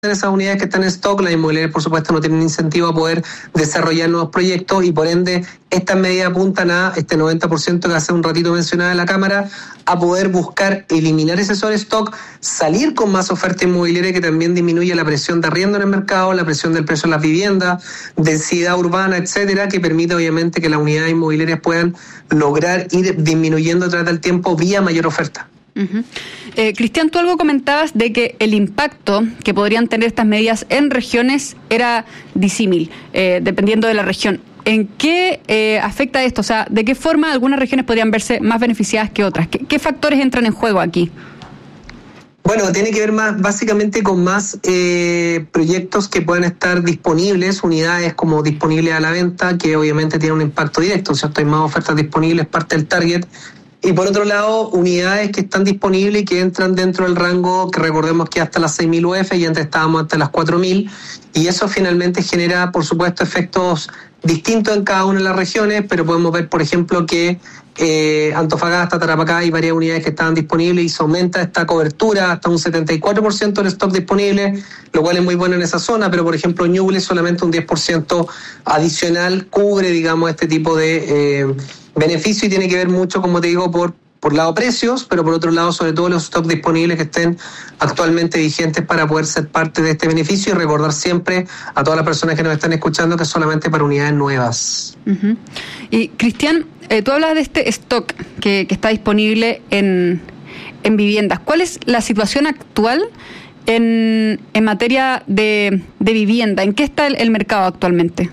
esas unidades que están en stock, las inmobiliarias por supuesto no tienen incentivo a poder desarrollar nuevos proyectos y por ende estas medidas apuntan a este 90% que hace un ratito mencionaba en la Cámara, a poder buscar eliminar ese sobrestock, salir con más oferta inmobiliaria que también disminuye la presión de arriendo en el mercado, la presión del precio de las viviendas, densidad urbana, etcétera, que permite obviamente que las unidades inmobiliarias puedan lograr ir disminuyendo a través del tiempo vía mayor oferta. Uh-huh. Cristian, tú algo comentabas de que el impacto que podrían tener estas medidas en regiones era disímil, dependiendo de la región. ¿En qué afecta esto? O sea, ¿de qué forma algunas regiones podrían verse más beneficiadas que otras? ¿Qué factores entran en juego aquí? Bueno, tiene que ver más básicamente con más proyectos que puedan estar disponibles, unidades como disponibles a la venta, que obviamente tienen un impacto directo, ¿cierto? Hay más ofertas disponibles, parte del target. Y por otro lado, unidades que están disponibles y que entran dentro del rango, que recordemos que hasta las 6.000 UF y antes estábamos hasta las 4.000, y eso finalmente genera, por supuesto, efectos distintos en cada una de las regiones, pero podemos ver, por ejemplo, que Antofagasta, Tarapacá, hay varias unidades que estaban disponibles y se aumenta esta cobertura hasta un 74% del stock disponible, lo cual es muy bueno en esa zona, pero por ejemplo Ñuble solamente un 10% adicional cubre, digamos, este tipo de beneficio y tiene que ver mucho, como te digo, por lado precios, pero por otro lado, sobre todo los stocks disponibles que estén actualmente vigentes para poder ser parte de este beneficio y recordar siempre a todas las personas que nos están escuchando que es solamente para unidades nuevas. Uh-huh. Y Cristian, tú hablas de este stock que está disponible en viviendas. ¿Cuál es la situación actual en materia de vivienda? ¿En qué está el mercado actualmente?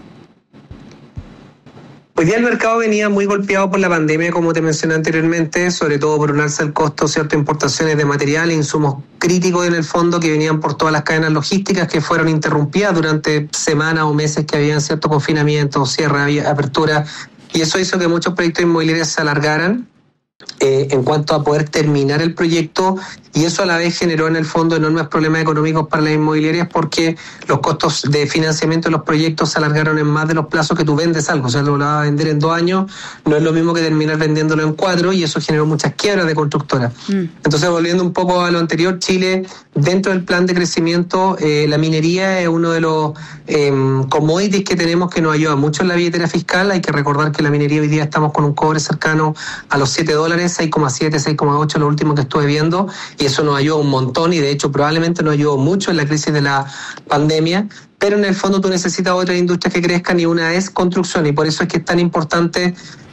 Hoy día el mercado venía muy golpeado por la pandemia, como te mencioné anteriormente, sobre todo por un alza del costo, ciertas importaciones de materiales, insumos críticos en el fondo que venían por todas las cadenas logísticas que fueron interrumpidas durante semanas o meses que habían cierto confinamiento, cierre, apertura, y eso hizo que muchos proyectos inmobiliarios se alargaran en cuanto a poder terminar el proyecto, y eso a la vez generó en el fondo enormes problemas económicos para las inmobiliarias porque los costos de financiamiento de los proyectos se alargaron en más de los plazos que tú vendes algo. O sea, lo vas a vender en 2 años, no es lo mismo que terminar vendiéndolo en 4, y eso generó muchas quiebras de constructoras. Entonces, volviendo un poco a lo anterior, Chile, dentro del plan de crecimiento, la minería es uno de los commodities que tenemos que nos ayuda mucho en la billetera fiscal. Hay que recordar que la minería hoy día estamos con un cobre cercano a los $7, 6,7, 6,8 lo último que estuve viendo, y eso nos ayuda un montón y de hecho probablemente nos ayudó mucho en la crisis de la pandemia, pero en el fondo tú necesitas otras industrias que crezcan y una es construcción, y por eso es que es tan importante,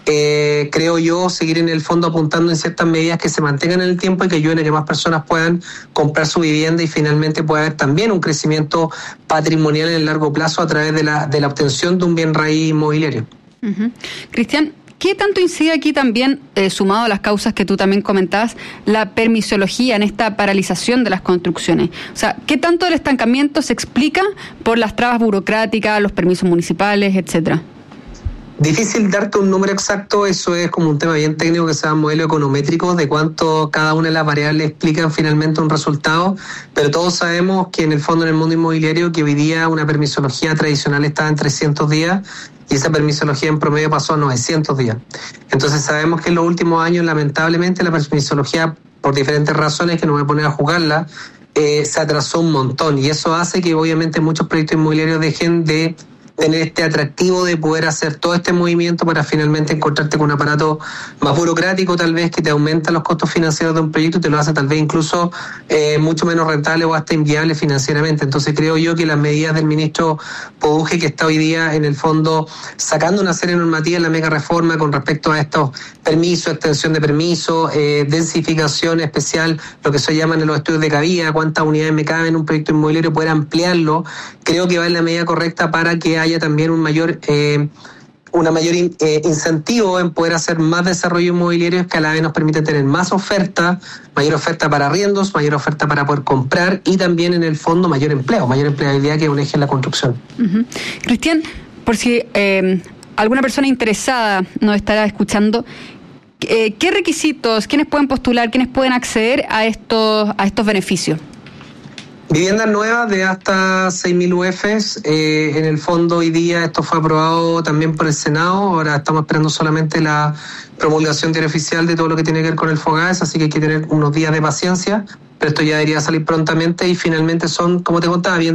creo yo, seguir en el fondo apuntando en ciertas medidas que se mantengan en el tiempo y que ayuden a que más personas puedan comprar su vivienda y finalmente pueda haber también un crecimiento patrimonial en el largo plazo a través de la obtención de un bien raíz inmobiliario. Uh-huh. Cristian, ¿qué tanto incide aquí también, sumado a las causas que tú también comentabas, la permisología en esta paralización de las construcciones? O sea, ¿qué tanto del estancamiento se explica por las trabas burocráticas, los permisos municipales, etcétera? Difícil darte un número exacto, eso es como un tema bien técnico que se llama modelo econométrico, de cuánto cada una de las variables explican finalmente un resultado, pero todos sabemos que en el fondo en el mundo inmobiliario que hoy día una permisología tradicional estaba en 300 días y esa permisología en promedio pasó a 900 días. Entonces sabemos que en los últimos años lamentablemente la permisología, por diferentes razones que no me voy a poner a jugarla, se atrasó un montón y eso hace que obviamente muchos proyectos inmobiliarios dejen de tener este atractivo de poder hacer todo este movimiento para finalmente encontrarte con un aparato más burocrático tal vez que te aumenta los costos financieros de un proyecto y te lo hace tal vez incluso mucho menos rentable o hasta inviable financieramente. Entonces creo yo que las medidas del ministro Poduje, que está hoy día en el fondo sacando una serie de normativas en la mega reforma con respecto a estos permisos, extensión de permisos, densificación especial, lo que se llaman en los estudios de cabida, cuántas unidades me caben en un proyecto inmobiliario, poder ampliarlo, creo que va en la medida correcta para que haya también una mayor incentivo en poder hacer más desarrollo inmobiliario que a la vez nos permite tener más oferta, mayor oferta para arriendos, mayor oferta para poder comprar y también en el fondo mayor empleabilidad que es un eje en la construcción. Uh-huh. Cristian, por si alguna persona interesada nos estará escuchando, ¿qué requisitos, quiénes pueden postular, quiénes pueden acceder a estos beneficios? Viviendas nuevas de hasta 6.000 UFs. En el fondo hoy día esto fue aprobado también por el Senado. Ahora estamos esperando solamente la promulgación diaria oficial de todo lo que tiene que ver con el FOGAES, así que hay que tener unos días de paciencia, pero esto ya debería salir prontamente y finalmente son, como te contaba, bien